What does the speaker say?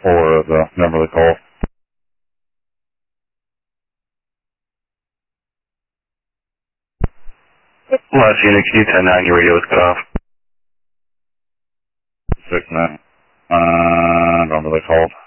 for the number of the call. Last unit, Q109, your radio is cut off. 6-9. Number they called.